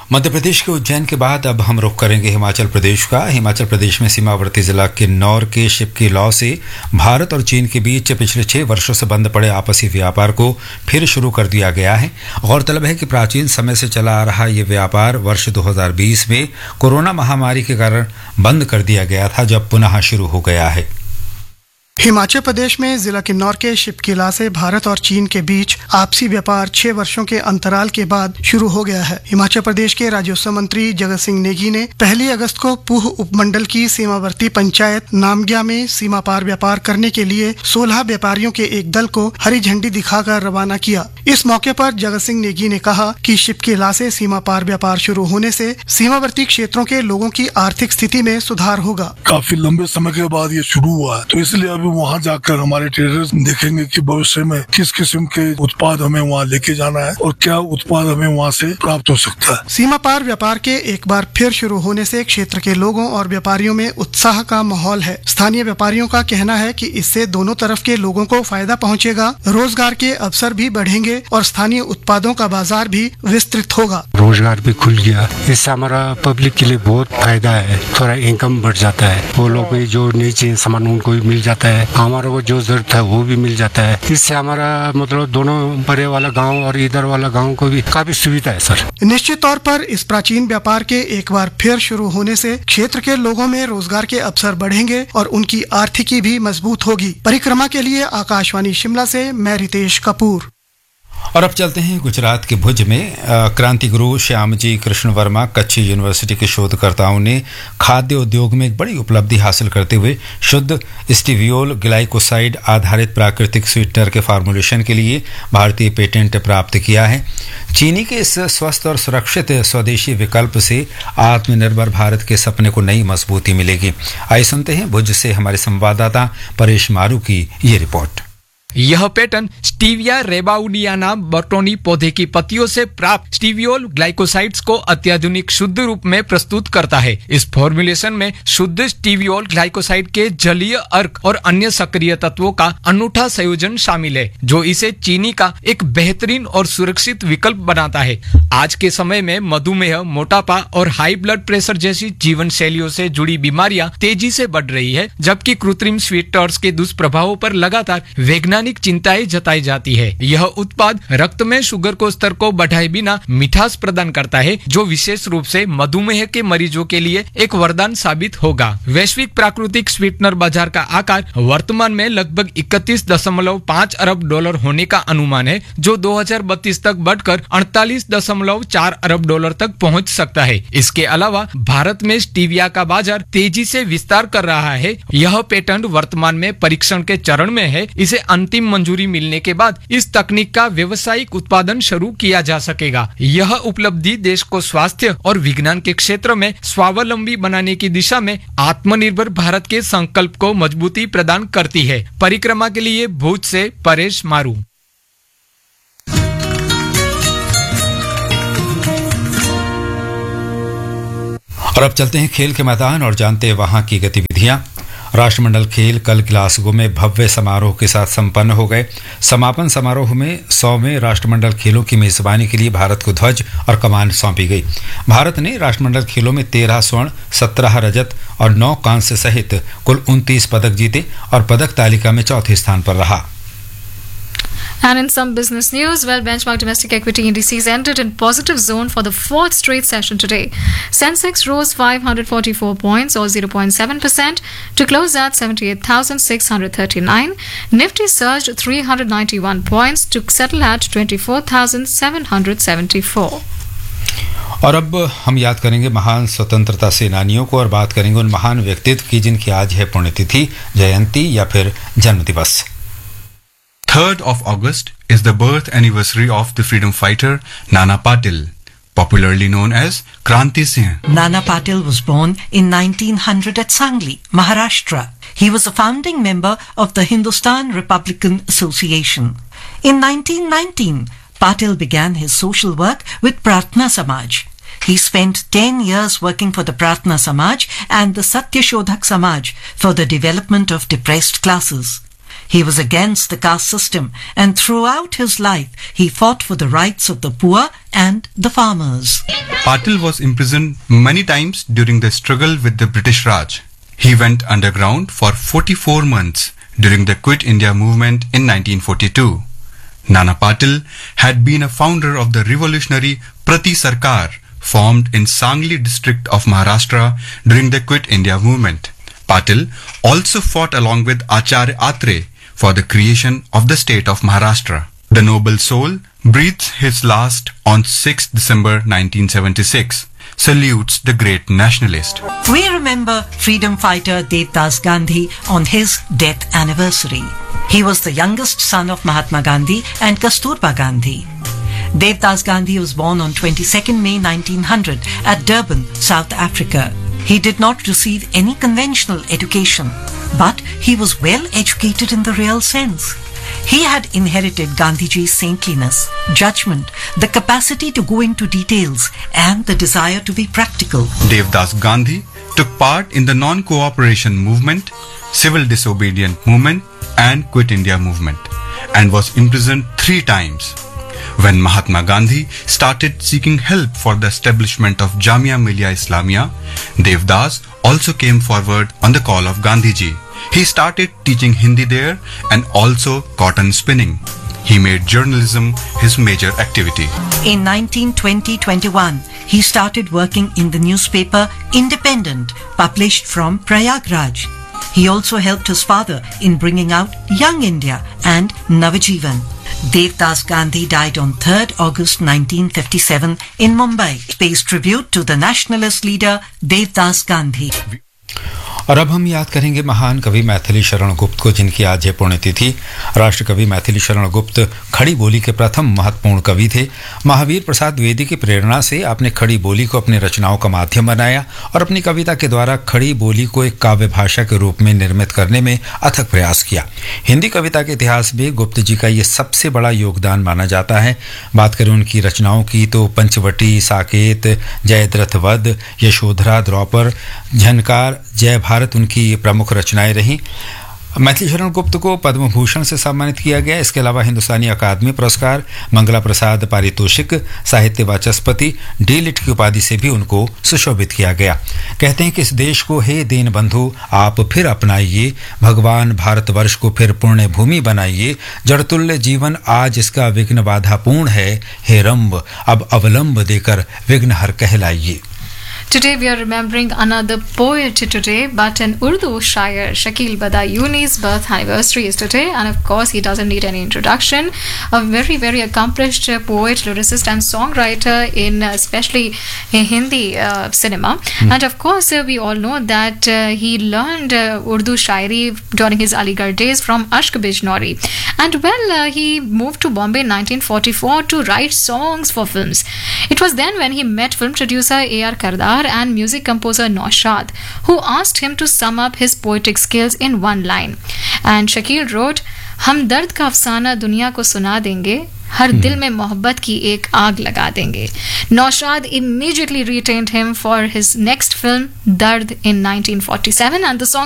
मध्य प्रदेश के उज्जैन के बाद अब हम रुख करेंगे हिमाचल प्रदेश का। हिमाचल प्रदेश में सीमावर्ती जिला किन्नौर के शिपकी लॉ से भारत और चीन के बीच पिछले 6 वर्षों से बंद पड़े आपसी व्यापार को फिर शुरू कर दिया गया है। गौरतलब है कि प्राचीन समय से चला आ रहा ये व्यापार वर्ष 2020 में कोरोना महामारी के कारण बंद कर दिया गया था, जब पुनः शुरू हो गया है। हिमाचल प्रदेश में जिला किन्नौर के शिपकिला से भारत और चीन के बीच आपसी व्यापार 6 वर्षों के अंतराल के बाद शुरू हो गया है। हिमाचल प्रदेश के राजस्व मंत्री जगत सिंह नेगी ने 1 अगस्त को पूह उपमंडल की सीमावर्ती पंचायत नामग्या में सीमा पार व्यापार करने के लिए 16 व्यापारियों के एक दल को हरी झंडी दिखाकर रवाना किया। इस मौके पर जगत सिंह नेगी ने कहा कि शिपकिला से सीमा पार व्यापार शुरू होने से सीमावर्ती क्षेत्रों के लोगों की आर्थिक स्थिति में सुधार होगा। काफी लंबे समय के बाद ये शुरू हुआ है, तो इसलिए वहाँ जाकर हमारे ट्रेडर्स देखेंगे कि भविष्य में किस किस्म के उत्पाद हमें वहाँ लेके जाना है और क्या उत्पाद हमें वहाँ से प्राप्त हो सकता है। सीमा पार व्यापार के एक बार फिर शुरू होने से क्षेत्र के लोगों और व्यापारियों में उत्साह का माहौल है। स्थानीय व्यापारियों का कहना है कि इससे दोनों तरफ के लोगों को फायदा पहुँचेगा, रोजगार के अवसर भी बढ़ेंगे और स्थानीय उत्पादों का बाजार भी विस्तृत होगा। रोजगार भी खुल गया, इससे हमारा पब्लिक के लिए बहुत फायदा है। थोड़ा इनकम बढ़ जाता है, वो लोग भी जो नहीं चाहिए सामान उनको भी मिल जाता है, हमारा को जो जरूरत है वो भी मिल जाता है। इससे हमारा मतलब दोनों परे वाला गांव और इधर वाला गांव को भी काफी सुविधा है सर। निश्चित तौर पर इस प्राचीन व्यापार के एक बार फिर शुरू होने से क्षेत्र के लोगों में रोजगार के अवसर बढ़ेंगे और उनकी आर्थिकी भी मजबूत होगी। परिक्रमा के लिए आकाशवाणी शिमला से मैं रितेश कपूर। और अब चलते हैं गुजरात के भुज में। क्रांति गुरु श्यामजी कृष्ण वर्मा कच्छ यूनिवर्सिटी के शोधकर्ताओं ने खाद्य उद्योग में एक बड़ी उपलब्धि हासिल करते हुए शुद्ध स्टीवियोल ग्लाइकोसाइड आधारित प्राकृतिक स्वीटनर के फार्मूलेशन के लिए भारतीय पेटेंट प्राप्त किया है। चीनी के इस स्वस्थ और सुरक्षित स्वदेशी विकल्प से आत्मनिर्भर भारत के सपने को नई मजबूती मिलेगी। आइए सुनते हैं भुज से हमारे संवाददाता परेश मारू की ये रिपोर्ट। यह पैटर्न स्टीविया रेबाउडियाना बर्टोनी पौधे की पत्तियों से प्राप्त स्टीवियोल ग्लाइकोसाइड्स को अत्याधुनिक शुद्ध रूप में प्रस्तुत करता है। इस फॉर्मुलेशन में शुद्ध स्टीवियोल ग्लाइकोसाइड के जलीय अर्क और अन्य सक्रिय तत्वों का अनूठा संयोजन शामिल है, जो इसे चीनी का एक बेहतरीन और सुरक्षित विकल्प बनाता है। आज के समय में मधुमेह, मोटापा और हाई ब्लड प्रेशर जैसी जीवन शैलियों से जुड़ी बीमारियां तेजी से बढ़ रही है, जबकि कृत्रिम स्वीटनर्स के दुष्प्रभावों पर लगातार वैज्ञानिक चिंताएं जताई जाती है। यह उत्पाद रक्त में शुगर को स्तर को बढ़ाए बिना मिठास प्रदान करता है, जो विशेष रूप से मधुमेह के मरीजों के लिए एक वरदान साबित होगा। वैश्विक प्राकृतिक स्वीटनर बाजार का आकार वर्तमान में लगभग 31.5 अरब डॉलर होने का अनुमान है, जो 2032 तक बढ़कर 48.4 अरब डॉलर तक पहुंच सकता है। इसके अलावा भारत में स्टीविया का बाजार तेजी से विस्तार कर रहा है। यह पेटेंट वर्तमान में परीक्षण के चरण में है। इसे अंतिम मंजूरी मिलने के बाद इस तकनीक का व्यावसायिक उत्पादन शुरू किया जा सकेगा। यह उपलब्धि देश को स्वास्थ्य और विज्ञान के क्षेत्र में स्वावलंबी बनाने की दिशा में आत्मनिर्भर भारत के संकल्प को मजबूती प्रदान करती है। परिक्रमा के लिए भुज से परेश मारू। और अब चलते हैं खेल के मैदान और जानते हैं वहां की गतिविधियां। राष्ट्रमंडल खेल कल ग्लासगो में भव्य समारोह के साथ संपन्न हो गए। समापन समारोह में 100वें राष्ट्रमंडल खेलों की मेजबानी के लिए भारत को ध्वज और कमान सौंपी गई। भारत ने राष्ट्रमंडल खेलों में 13 स्वर्ण, 17 रजत और 9 कांस्य सहित कुल 29 पदक जीते और पदक तालिका में चौथे स्थान पर रहा। And in some business news, benchmark domestic equity indices entered in positive zone for the 4th straight session today. Sensex rose 544 points or 0.7% to close at 78,639. Nifty surged 391 points to settle at 24,774. और अब हम याद करेंगे महान स्वतंत्रता सेनानियों को और बात करेंगे उन महान व्यक्तित्व की जिनकी आज है पुण्यतिथि, जयंती या फिर जन्म दिवस। 3rd of August is the birth anniversary of the freedom fighter Nana Patil, popularly known as Kranti Singh. Nana Patil was born in 1900 at Sangli, Maharashtra. He was a founding member of the Hindustan Republican Association. In 1919, Patil began his social work with Prarthana Samaj. He spent 10 years working for the Prarthana Samaj and the Satyashodhak Samaj for the development of depressed classes. He was against the caste system, and throughout his life he fought for the rights of the poor and the farmers. Patil was imprisoned many times during the struggle with the British Raj. He went underground for 44 months during the Quit India movement in 1942. Nana Patil had been a founder of the revolutionary Prati Sarkar, formed in Sangli district of Maharashtra during the Quit India movement. Patil also fought along with Acharya Atre for the creation of the state of Maharashtra. The noble soul breathes his last on 6 December 1976. Salutes the great nationalist. We remember freedom fighter Devdas Gandhi on his death anniversary. He was the youngest son of Mahatma Gandhi and Kasturba Gandhi. Devdas Gandhi was born on 22nd May 1900 at Durban, South Africa. He did not receive any conventional education, but he was well educated in the real sense. He had inherited Gandhiji's saintliness, judgment, the capacity to go into details, and the desire to be practical. Devdas Gandhi took part in the non-cooperation movement, civil disobedient movement, and Quit India movement, and was imprisoned 3 times. When Mahatma Gandhi started seeking help for the establishment of Jamia Millia Islamia, Devdas also came forward on the call of Gandhiji. He started teaching Hindi there and also cotton spinning. He made journalism his major activity. In 1920-21, he started working in the newspaper Independent, published from Prayagraj. He also helped his father in bringing out Young India and Navajivan. Devdas Gandhi died on 3rd August 1957 in Mumbai. Pays tribute to the nationalist leader Devdas Gandhi. और अब हम याद करेंगे महान कवि मैथिली शरण गुप्त को, जिनकी आज है पुण्यतिथि। राष्ट्रकवि मैथिली शरण गुप्त खड़ी बोली के प्रथम महत्वपूर्ण कवि थे। महावीर प्रसाद द्विवेदी की प्रेरणा से आपने खड़ी बोली को अपनी रचनाओं का माध्यम बनाया और अपनी कविता के द्वारा खड़ी बोली को एक काव्य भाषा के रूप में निर्मित करने में अथक प्रयास किया। हिंदी कविता के इतिहास में गुप्त जी का ये सबसे बड़ा योगदान माना जाता है। बात करें उनकी रचनाओं की तो पंचवटी, साकेत, जयद्रथ, यशोधरा, द्रौपर, झनकार, जय भारत उनकी प्रमुख रचनाएं रहीं। मैथिली शरण गुप्त को पद्म भूषण से सम्मानित किया गया। इसके अलावा हिंदुस्तानी अकादमी पुरस्कार, मंगला प्रसाद पारितोषिक, साहित्य वाचस्पति, डी.लिट की उपाधि से भी उनको सुशोभित किया गया। कहते हैं कि इस देश को हे दीन बंधु आप फिर अपनाइए, भगवान भारतवर्ष को फिर पुण्य भूमि बनाइए, जड़तुल्य जीवन आज इसका विघ्न बाधापूर्ण है, हे रंब अब अवलंब देकर Vighnahar कहलाइए। Today we are remembering another poet today, but an Urdu shayer, Shakil Badayuni's birth anniversary is today, and of course he doesn't need any introduction. A very, very accomplished poet, lyricist and songwriter in especially in Hindi cinema. And of course we all know that he learned Urdu shairi during his Aligarh days from Ashk Bijnori. And well, he moved to Bombay in 1944 to write songs for films. It was then when he met film producer A.R. Kardar and music composer Naushad, who asked him to sum up his poetic skills in one line. And Shakil wrote, "हम दर्द का अफसाना दुनिया को सुना देंगे, हर दिल में मोहब्बत की एक आग लगा देंगे." Naushad immediately retained him for his next film Dard in 1947, and the song